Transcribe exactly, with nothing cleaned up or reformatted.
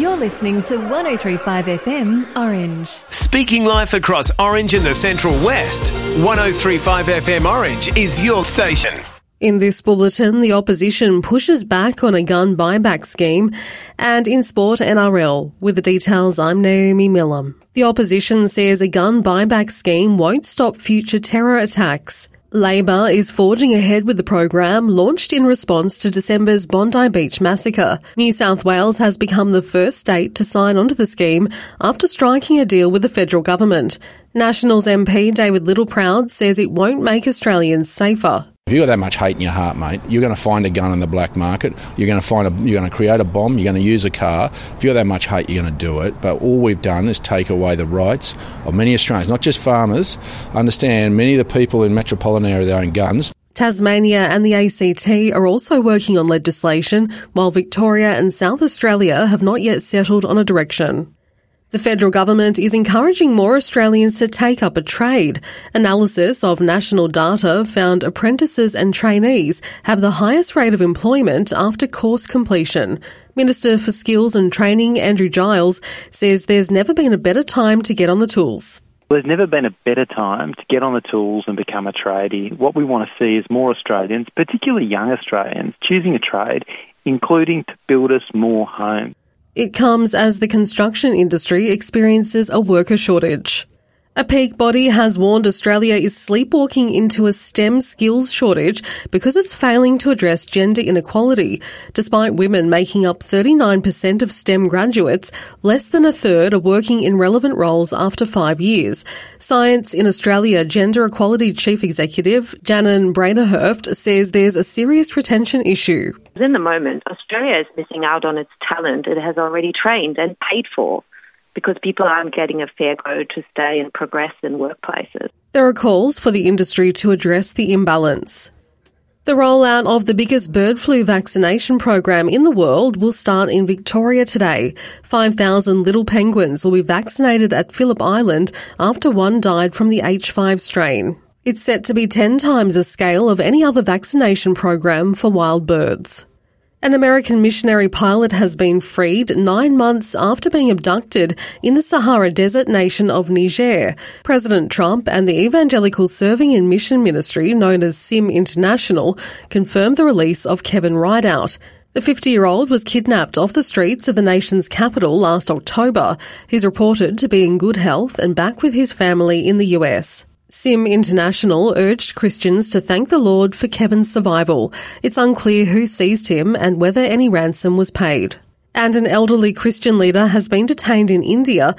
You're listening to one oh three point five F M Orange. Speaking life across Orange and the Central West, one oh three point five F M Orange is your station. In this bulletin, the opposition pushes back on a gun buyback scheme, and in sport N R L. With the details, I'm Naomi Millam. The opposition says a gun buyback scheme won't stop future terror attacks. Labor is forging ahead with the program launched in response to December's Bondi Beach massacre. New South Wales has become the first state to sign onto the scheme after striking a deal with the federal government. Nationals M P David Littleproud says it won't make Australians safer. If you've got that much hate in your heart, mate, you're going to find a gun in the black market, you're going to find a, you're going to create a bomb, you're going to use a car. If you've got that much hate, you're going to do it. But all we've done is take away the rights of many Australians, not just farmers. Understand, many of the people in metropolitan area that own guns. Tasmania and the A C T are also working on legislation, while Victoria and South Australia have not yet settled on a direction. The federal government is encouraging more Australians to take up a trade. Analysis of national data found apprentices and trainees have the highest rate of employment after course completion. Minister for Skills and Training, Andrew Giles, says there's never been a better time to get on the tools. There's never been a better time to get on the tools and become a tradie. What we want to see is more Australians, particularly young Australians, choosing a trade, including to build us more homes. It comes as the construction industry experiences a worker shortage. A peak body has warned Australia is sleepwalking into a STEM skills shortage because it's failing to address gender inequality. Despite women making up thirty-nine percent of STEM graduates, less than a third are working in relevant roles after five years. Science in Australia Gender Equality Chief Executive Janan Braderhurft says there's a serious retention issue. In the moment, Australia is missing out on its talent it has already trained and paid for, because people aren't getting a fair go to stay and progress in workplaces. There are calls for the industry to address the imbalance. The rollout of the biggest bird flu vaccination program in the world will start in Victoria today. five thousand little penguins will be vaccinated at Phillip Island after one died from the H five strain. It's set to be ten times the scale of any other vaccination program for wild birds. An American missionary pilot has been freed nine months after being abducted in the Sahara Desert nation of Niger. President Trump and the evangelical serving in mission ministry known as SIM International confirmed the release of Kevin Rideout. The fifty-year-old was kidnapped off the streets of the nation's capital last October. He's reported to be in good health and back with his family in the U S. SIM International urged Christians to thank the Lord for Kevin's survival. It's unclear who seized him and whether any ransom was paid. And an elderly Christian leader has been detained in India